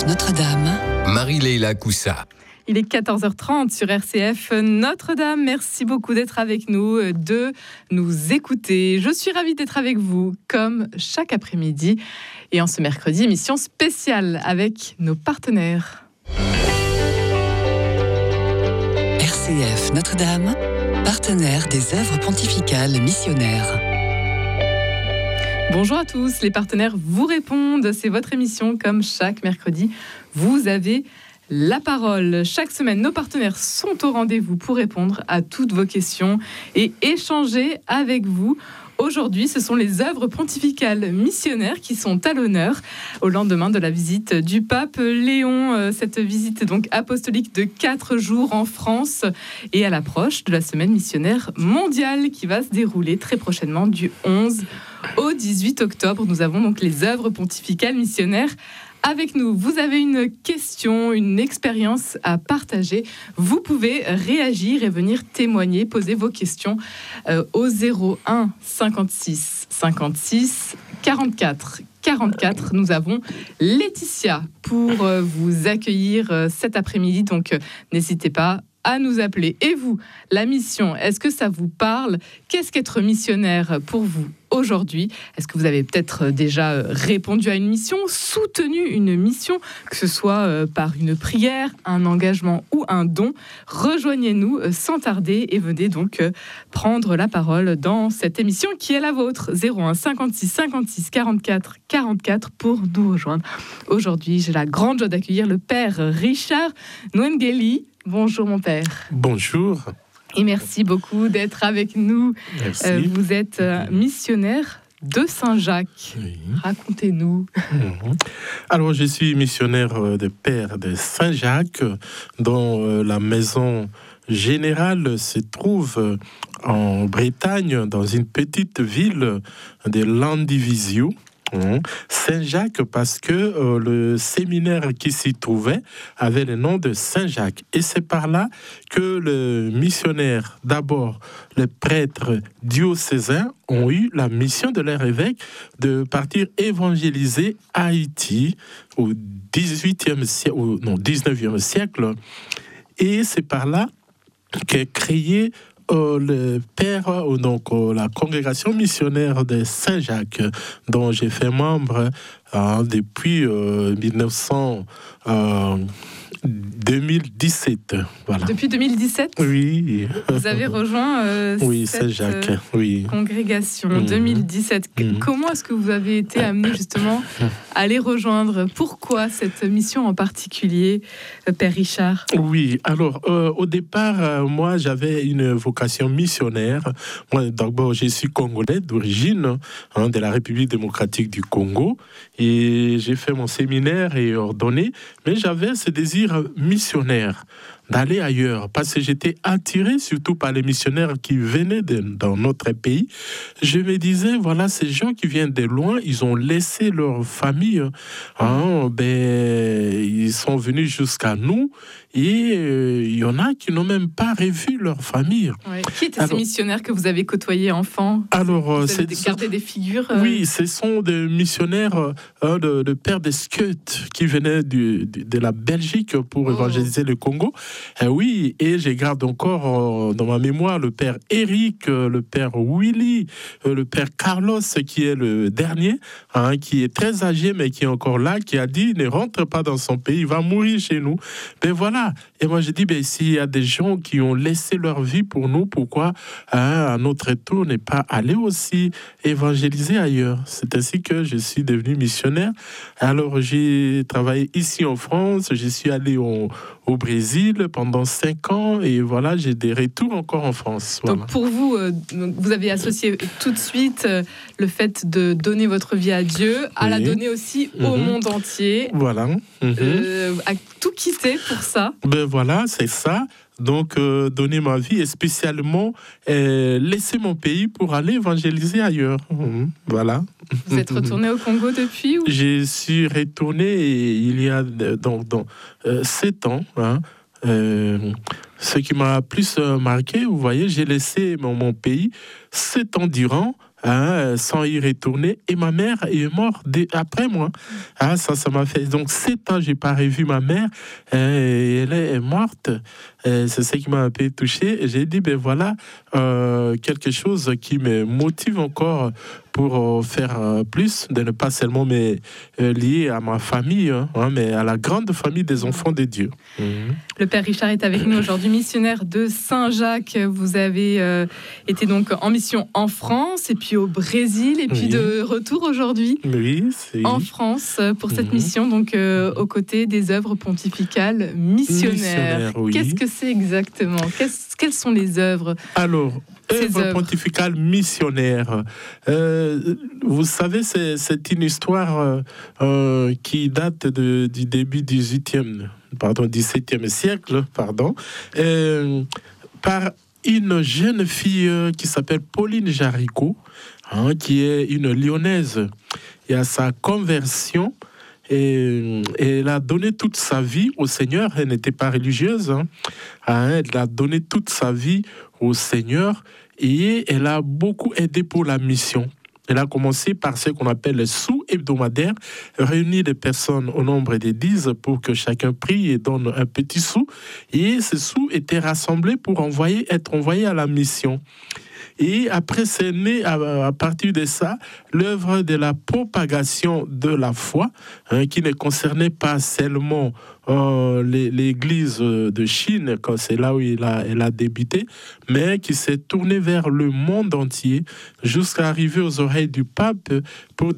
Notre-Dame. Marie-Leila Coussa. Il est 14h30 sur RCF Notre-Dame. Merci beaucoup d'être avec nous, de nous écouter. Je suis ravie d'être avec vous, comme chaque après-midi. Et en ce mercredi, émission spéciale avec nos partenaires. RCF Notre-Dame, partenaire des œuvres pontificales missionnaires. Bonjour à tous, les partenaires vous répondent. C'est votre émission, comme chaque mercredi. Vous avez la parole. Chaque semaine, nos partenaires sont au rendez-vous pour répondre à toutes vos questions et échanger avec vous. Aujourd'hui, ce sont les œuvres pontificales missionnaires qui sont à l'honneur au lendemain de la visite du pape Léon. Cette visite donc apostolique de 4 jours en France et à l'approche de la semaine missionnaire mondiale qui va se dérouler très prochainement du 11 au 18 octobre. Nous avons donc les œuvres pontificales missionnaires avec nous. Vous avez une question, une expérience à partager. Vous pouvez réagir et venir témoigner, poser vos questions au 01 56 56 44 44. Nous avons Laetitia pour vous accueillir cet après-midi. Donc, n'hésitez pas à nous appeler. Et vous, la mission, est-ce que ça vous parle ? Qu'est-ce qu'être missionnaire pour vous aujourd'hui ? Est-ce que vous avez peut-être déjà répondu à une mission, soutenu une mission, que ce soit par une prière, un engagement ou un don ? Rejoignez-nous sans tarder et venez donc prendre la parole dans cette émission qui est la vôtre. 01 56 56 44 44 pour nous rejoindre. Aujourd'hui, j'ai la grande joie d'accueillir le père Richard Nwengeli. Bonjour mon père. Bonjour. Et merci beaucoup d'être avec nous. Merci. Vous êtes missionnaire de Saint-Jacques. Oui. Racontez-nous. Alors, je suis missionnaire de Père de Saint-Jacques, dont la maison générale se trouve en Bretagne, dans une petite ville de Landivisiau. Saint-Jacques, parce que le séminaire qui s'y trouvait avait le nom de Saint-Jacques. Et c'est par là que le missionnaire, d'abord les prêtres diocésains, ont eu la mission de leur évêque de partir évangéliser Haïti au 19e siècle. Et c'est par là qu'est créé le père, donc la congrégation missionnaire de Saint-Jacques, dont j'ai fait membre depuis 2017. Voilà. Depuis 2017 ? Oui. Vous avez rejoint oui, cette Saint-Jacques, oui. congrégation 2017. Comment est-ce que vous avez été amené justement à les rejoindre ? Pourquoi cette mission en particulier, Père Richard ? Oui, alors au départ, moi j'avais une vocation missionnaire. Moi d'abord je suis congolais d'origine, de la République démocratique du Congo, et j'ai fait mon séminaire et ordonné, mais j'avais ce désir missionnaire d'aller ailleurs, parce que j'étais attiré surtout par les missionnaires qui venaient dans notre pays. Je me disais, voilà, ces gens qui viennent de loin, ils ont laissé leur famille, ils sont venus jusqu'à nous, et il y en a qui n'ont même pas revu leur famille. Ouais. Qui étaient ces missionnaires que vous avez côtoyés enfant ? Alors, vous avez gardé des figures Oui, ce sont des missionnaires de Père des Scouts qui venaient de la Belgique pour évangéliser le Congo. Oui, et je garde encore dans ma mémoire le Père Eric, le Père Willy, le Père Carlos, qui est le dernier, qui est très âgé, mais qui est encore là, qui a dit, ne rentre pas dans son pays, il va mourir chez nous. Ben voilà. Et moi, je dis, s'il y a des gens qui ont laissé leur vie pour nous, pourquoi, à notre tour, ne pas aller aussi évangéliser ailleurs? C'est ainsi que je suis devenu missionnaire. Alors, j'ai travaillé ici en France, je suis allé au Brésil pendant 5 ans, et voilà, j'ai des retours encore en France. Voilà. Donc, pour vous, vous avez associé tout de suite le fait de donner votre vie à Dieu, à la donner aussi au monde entier. Voilà. À tout quitter pour ça. Ben voilà, c'est ça. Donc, donner ma vie et spécialement laisser mon pays pour aller évangéliser ailleurs. Voilà. Vous êtes retourné au Congo depuis ou... Je suis retourné il y a 7 ans. Ce qui m'a plus marqué, vous voyez, j'ai laissé mon pays 7 ans durant sans y retourner. Et ma mère est morte après moi. Ça m'a fait... Donc 7 ans, j'ai pas revu ma mère. Elle est morte. C'est ce qui m'a un peu touché. Et j'ai dit, ben voilà, quelque chose qui me motive encore pour faire plus, de ne pas seulement me lier à ma famille, mais à la grande famille des enfants de Dieu. Le Père Richard est avec nous aujourd'hui, missionnaire de Saint-Jacques. Vous avez été donc en mission en France et puis au Brésil et puis de retour aujourd'hui en France pour cette mission, donc aux côtés des œuvres pontificales missionnaires. Qu'est-ce que c'est exactement? Quelles sont les œuvres? Alors, œuvre pontificale missionnaire. Vous savez, c'est une histoire qui date du début du 17e siècle, par une jeune fille qui s'appelle Pauline Jaricot, qui est une Lyonnaise. Et à sa conversion, et elle a donné toute sa vie au Seigneur. Elle n'était pas religieuse. Elle a donné toute sa vie au Seigneur et elle a beaucoup aidé pour la mission. Elle a commencé par ce qu'on appelle les sous hebdomadaires, réunir des personnes au nombre de 10 pour que chacun prie et donne un petit sou. Et ces sous étaient rassemblés pour être envoyés à la mission. Et après, c'est né à partir de ça l'œuvre de la propagation de la foi, qui ne concernait pas seulement l'église de Chine, quand c'est là où elle a débuté, mais qui s'est tournée vers le monde entier jusqu'à arriver aux oreilles du pape pour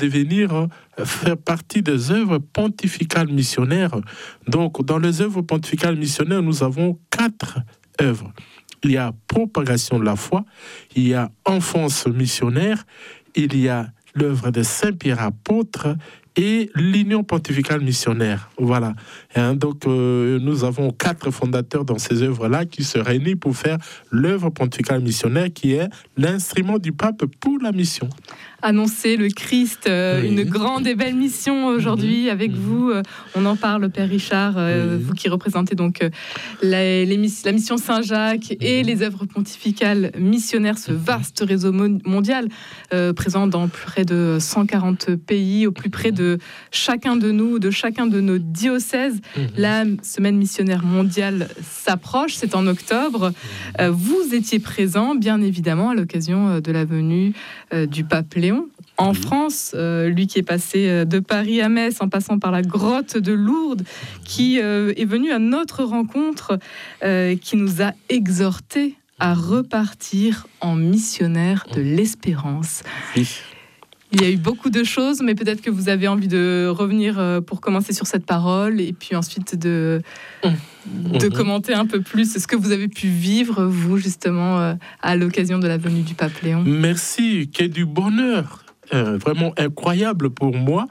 faire partie des œuvres pontificales missionnaires. Donc, dans les œuvres pontificales missionnaires, nous avons 4 œuvres. Il y a propagation de la foi, il y a enfance missionnaire, il y a l'œuvre de Saint-Pierre apôtre et l'Union pontificale missionnaire. Voilà. Donc, nous avons 4 fondateurs dans ces œuvres-là qui se réunissent pour faire l'œuvre pontificale missionnaire qui est l'instrument du pape pour la mission. Annoncer le Christ, une grande et belle mission aujourd'hui avec vous. On en parle, Père Richard, vous qui représentez donc la mission Saint-Jacques et les œuvres pontificales missionnaires, ce vaste réseau mondial présent dans près de 140 pays, au plus près de chacun de nous, de chacun de nos diocèses. La semaine missionnaire mondiale s'approche, c'est en octobre. Vous étiez présent, bien évidemment, à l'occasion de la venue du pape Léon en France, lui qui est passé de Paris à Metz en passant par la grotte de Lourdes, qui est venu à notre rencontre, qui nous a exhortés à repartir en missionnaire de l'espérance. Il y a eu beaucoup de choses, mais peut-être que vous avez envie de revenir pour commencer sur cette parole et puis ensuite de commenter un peu plus ce que vous avez pu vivre, vous, justement, à l'occasion de la venue du pape Léon. Merci, quel du bonheur vraiment incroyable pour moi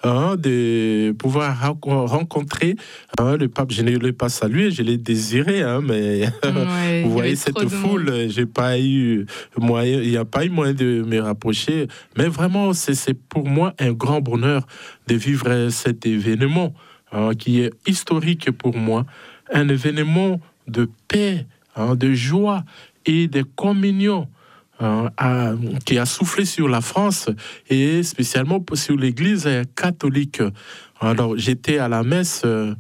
de pouvoir rencontrer le pape. Je ne l'ai pas salué, je l'ai désiré, mais vous voyez cette foule, j'ai pas eu moyen, il n'y a pas eu moyen de me rapprocher, mais vraiment c'est pour moi un grand bonheur de vivre cet événement qui est historique pour moi, un événement de paix, de joie et de communion. Qui a soufflé sur la France et spécialement sur l'Église catholique. Alors j'étais à la messe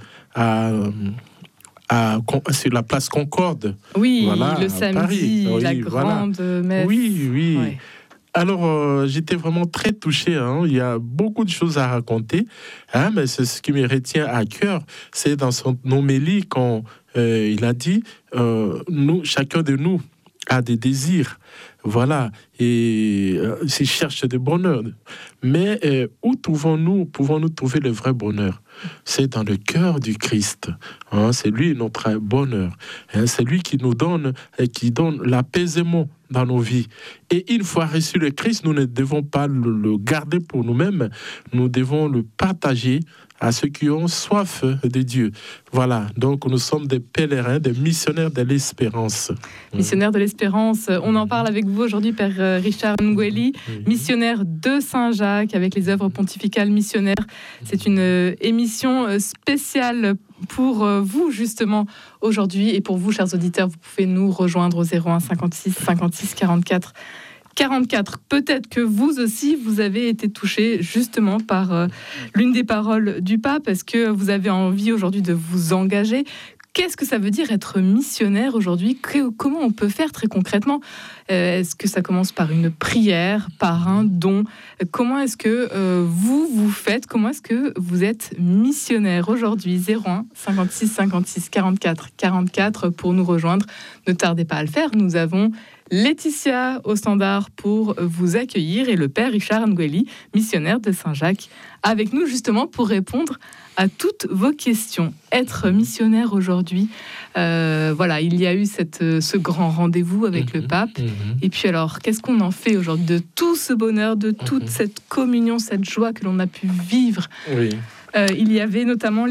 sur la place Concorde. Oui, le samedi, la grande messe. Oui. Ouais. Alors, j'étais vraiment très touché. Il y a beaucoup de choses à raconter, mais c'est ce qui me retient à cœur. C'est dans son homélie quand il a dit chacun de nous a des désirs. Voilà, et s'il cherche du bonheur. Mais où pouvons-nous trouver le vrai bonheur? C'est dans le cœur du Christ. C'est lui notre bonheur. C'est lui qui nous donne l'apaisement dans nos vies. Et une fois reçu le Christ, nous ne devons pas le garder pour nous-mêmes. Nous devons le partager à ceux qui ont soif de Dieu. Voilà, donc nous sommes des pèlerins, des missionnaires de l'espérance. Missionnaires de l'espérance, on en parle avec vous aujourd'hui, Père Richard Ngueli, missionnaire de Saint-Jacques avec les œuvres pontificales missionnaires. C'est une émission spéciale pour vous, justement, aujourd'hui. Et pour vous, chers auditeurs, vous pouvez nous rejoindre au 01 56 56 44 44. Peut-être que vous aussi, vous avez été touché justement par l'une des paroles du pape. Est-ce que vous avez envie aujourd'hui de vous engager ? Qu'est-ce que ça veut dire être missionnaire aujourd'hui ? Comment on peut faire très concrètement ? Est-ce que ça commence par une prière, par un don ? Comment est-ce que vous faites ? Comment est-ce que vous êtes missionnaire aujourd'hui ? 01 56 56 44 44 pour nous rejoindre. Ne tardez pas à le faire. Nous avons Laetitia au standard pour vous accueillir et le père Richard Ngueli, missionnaire de Saint-Jacques, avec nous justement pour répondre à toutes vos questions. Être missionnaire aujourd'hui, voilà, il y a eu ce grand rendez-vous avec le pape. Et puis alors, qu'est-ce qu'on en fait aujourd'hui de tout ce bonheur, de toute cette communion, cette joie que l'on a pu vivre ? Oui. Il y avait notamment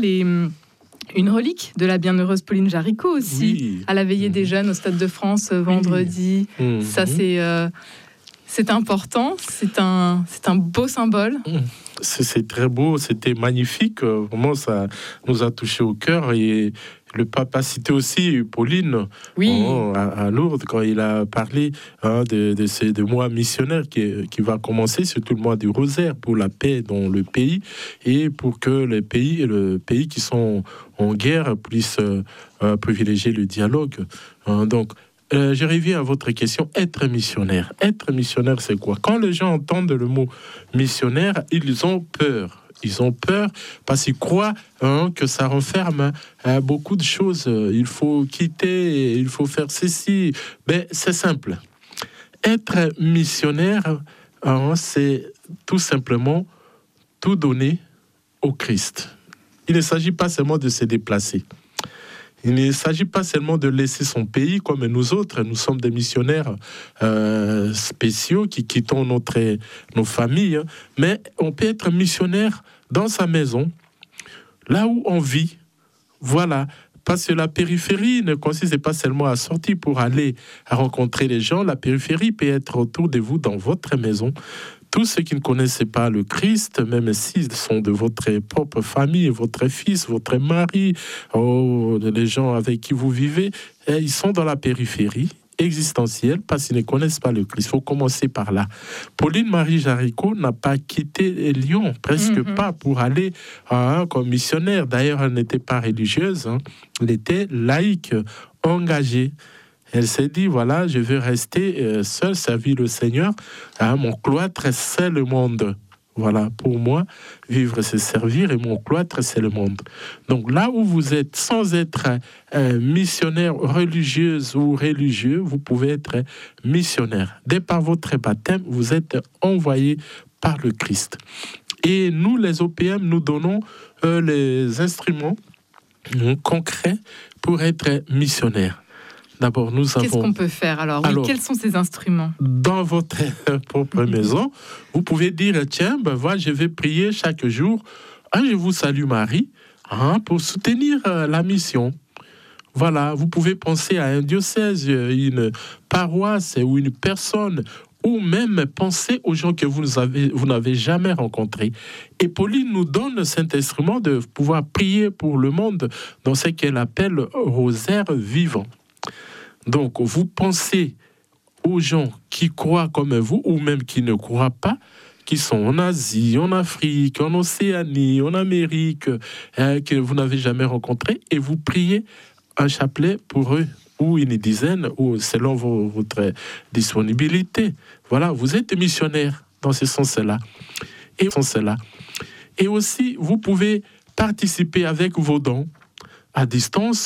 une relique de la bienheureuse Pauline Jaricot aussi, à la veillée des jeunes au Stade de France vendredi. Ça, c'est important, c'est un beau symbole. C'est très beau, c'était magnifique. Vraiment, ça nous a touché au cœur. Et le pape a cité aussi Pauline à Lourdes quand il a parlé de mois missionnaire qui va commencer, surtout le mois du rosaire, pour la paix dans le pays et pour que le pays qui sont en guerre puissent privilégier le dialogue. Donc, je reviens à votre question, être missionnaire. Être missionnaire, c'est quoi ? Quand les gens entendent le mot missionnaire, ils ont peur. Ils ont peur parce qu'ils croient que ça renferme beaucoup de choses. Il faut quitter, il faut faire ceci. Mais c'est simple. Être missionnaire, c'est tout simplement tout donner au Christ. Il ne s'agit pas seulement de se déplacer. Il ne s'agit pas seulement de laisser son pays comme nous autres. Nous sommes des missionnaires spéciaux qui quittons nos familles. Mais on peut être missionnaire dans sa maison, là où on vit. Voilà. Parce que la périphérie ne consiste pas seulement à sortir pour aller à rencontrer les gens. La périphérie peut être autour de vous dans votre maison. Tous ceux qui ne connaissaient pas le Christ, même s'ils sont de votre propre famille, votre fils, votre mari, les gens avec qui vous vivez, ils sont dans la périphérie existentielle parce qu'ils ne connaissent pas le Christ. Il faut commencer par là. Pauline Marie Jaricot n'a pas quitté Lyon, presque pas, pour aller comme missionnaire. D'ailleurs, elle n'était pas religieuse, elle était laïque, engagée. Elle s'est dit, voilà, je veux rester seule, servir le Seigneur. Mon cloître, c'est le monde. Voilà, pour moi, vivre, c'est servir, et mon cloître, c'est le monde. Donc là où vous êtes, sans être missionnaire religieuse ou religieux, vous pouvez être missionnaire. Dès par votre baptême, vous êtes envoyé par le Christ. Et nous, les OPM, nous donnons les instruments concrets pour être missionnaire. D'abord, nous avons... Qu'est-ce qu'on peut faire alors, quels sont ces instruments ? Dans votre propre maison, vous pouvez dire, tiens, voilà, je vais prier chaque jour. Je vous salue Marie, pour soutenir la mission. Voilà, vous pouvez penser à un diocèse, une paroisse ou une personne, ou même penser aux gens que vous n'avez jamais rencontrés. Et Pauline nous donne cet instrument de pouvoir prier pour le monde dans ce qu'elle appelle rosaire vivant. Donc, vous pensez aux gens qui croient comme vous, ou même qui ne croient pas, qui sont en Asie, en Afrique, en Océanie, en Amérique, que vous n'avez jamais rencontrés, et vous priez un chapelet pour eux, ou une dizaine, ou selon votre disponibilité. Voilà, vous êtes missionnaire dans ce sens-là. Et aussi, vous pouvez participer avec vos dons à distance